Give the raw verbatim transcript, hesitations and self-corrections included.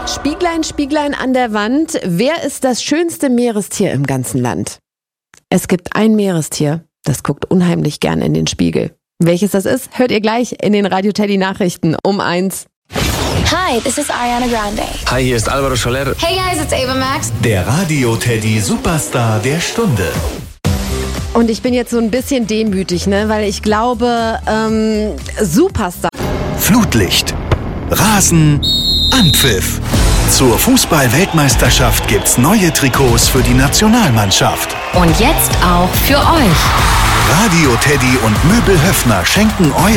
Spieglein, Spieglein an der Wand, wer ist das schönste Meerestier im ganzen Land? Es gibt ein Meerestier, das guckt unheimlich gern in den Spiegel. Welches das ist, hört ihr gleich in den Radio Teddy Nachrichten um eins. Hi, this is Ariana Grande. Hi, hier ist Alvaro Soler. Hey guys, it's Ava Max. Der Radio Teddy Superstar der Stunde. Und ich bin jetzt so ein bisschen demütig, ne, weil ich glaube, ähm, Superstar. Flutlicht, Rasen, Anpfiff. Zur Fußball-Weltmeisterschaft gibt's neue Trikots für die Nationalmannschaft. Und jetzt auch für euch. Radio Teddy und Möbel Höffner schenken euch